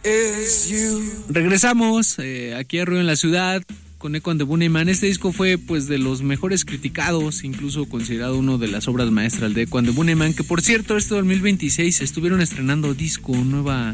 Regresamos aquí a Ruido en la Ciudad con Echo and the Bunnymen. Este disco fue pues de los mejores criticados, incluso considerado uno de las obras maestras de Echo and the Bunnymen, que por cierto este 2026 estuvieron estrenando disco, nueva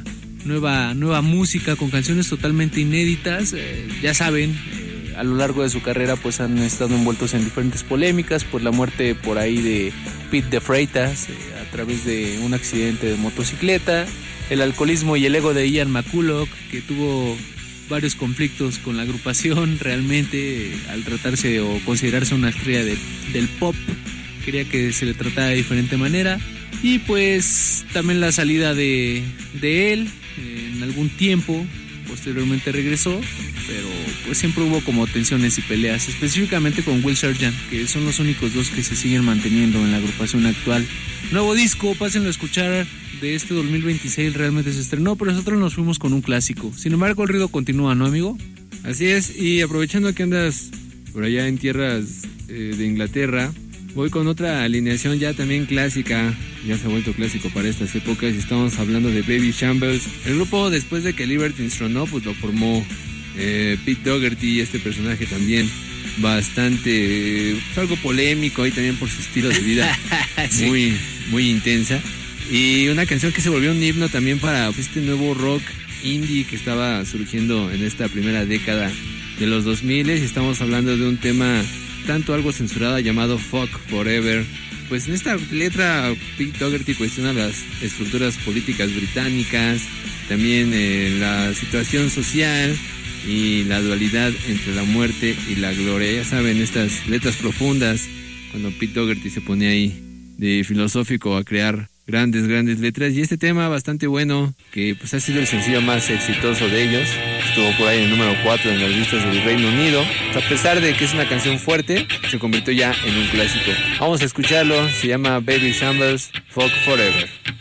música con canciones totalmente inéditas. Ya saben, a lo largo de su carrera pues han estado envueltos en diferentes polémicas por la muerte por ahí de Pete de Freitas a través de un accidente de motocicleta, el alcoholismo y el ego de Ian McCulloch, que tuvo varios conflictos con la agrupación realmente al tratarse o considerarse una estrella del pop. Quería que se le tratara de diferente manera, y pues también la salida de él en algún tiempo. Posteriormente regresó, pero pues siempre hubo como tensiones y peleas, específicamente con Will Sergeant, que son los únicos dos que se siguen manteniendo en la agrupación actual. Nuevo disco, pásenlo a escuchar, de este 2026 realmente se estrenó, pero nosotros nos fuimos con un clásico. Sin embargo, el ruido continúa, ¿no, amigo? Así es, y aprovechando que andas por allá en tierras de Inglaterra, voy con otra alineación ya también clásica. Ya se ha vuelto clásico para estas épocas y estamos hablando de Baby Shambles. El grupo, después de que Libertines tronó, pues lo formó Pete Doherty, este personaje también bastante algo polémico y también por su estilo de vida sí, muy intensa. Y una canción que se volvió un himno también para este nuevo rock indie que estaba surgiendo en esta primera década de los 2000. Y estamos hablando de un tema tanto algo censurado llamado Fuck Forever. Pues en esta letra Pete Doherty cuestiona las estructuras políticas británicas, también la situación social y la dualidad entre la muerte y la gloria. Ya saben, estas letras profundas, cuando Pete Doherty se pone ahí de filosófico a crear grandes letras. Y este tema bastante bueno, que pues ha sido el sencillo más exitoso de ellos, estuvo por ahí en el número 4 en las listas del Reino Unido. A pesar de que es una canción fuerte, se convirtió ya en un clásico. Vamos a escucharlo, se llama Baby Shambles, Fuck Forever.